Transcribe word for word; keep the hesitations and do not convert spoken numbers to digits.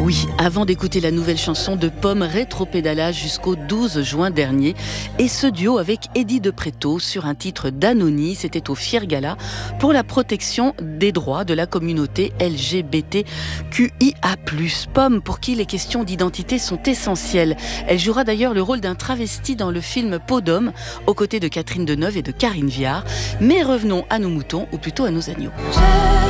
Oui, avant d'écouter la nouvelle chanson de Pomme, rétropédalage jusqu'au douze juin dernier. Et ce duo avec Eddie de Pretto sur un titre d'Anony, c'était au Fier Gala pour la protection des droits de la communauté L G B T Q I A plus. Pomme, pour qui les questions d'identité sont essentielles. Elle jouera d'ailleurs le rôle d'un travesti dans le film Peau d'homme, aux côtés de Catherine Deneuve et de Karine Viard. Mais revenons à nos moutons, ou plutôt à nos agneaux.